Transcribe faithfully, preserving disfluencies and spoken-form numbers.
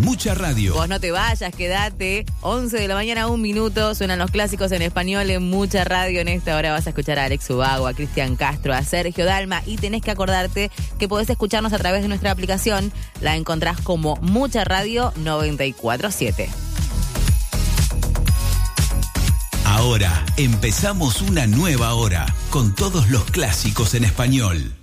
Mucha Radio. Vos no te vayas, quédate. once de la mañana, un minuto. Suenan los clásicos en español en Mucha Radio. En esta hora vas a escuchar a Alex Ubago, a Cristian Castro, a Sergio Dalma. Y tenés que acordarte que podés escucharnos a través de nuestra aplicación. La encontrás como Mucha Radio noventa y cuatro siete. Ahora empezamos una nueva hora con todos los clásicos en español.